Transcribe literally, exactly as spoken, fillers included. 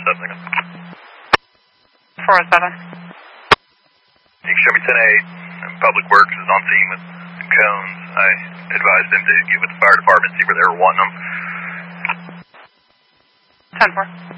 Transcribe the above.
seven. four oh seven. You can show me ten eight. Public Works is on scene with cones. I advised them to get with the fire department, see where they were wanting them. ten four.